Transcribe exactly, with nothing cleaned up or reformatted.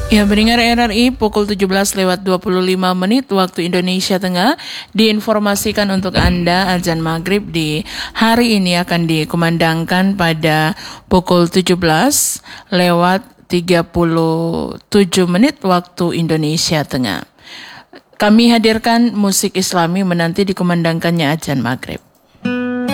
Ya, pendengar R R I, pukul tujuh belas lewat dua puluh lima menit waktu Indonesia Tengah diinformasikan untuk Anda azan maghrib di hari ini akan dikumandangkan pada pukul tujuh belas lewat tiga puluh tujuh menit waktu Indonesia Tengah. Kami hadirkan musik Islami menanti dikumandangkannya azan maghrib.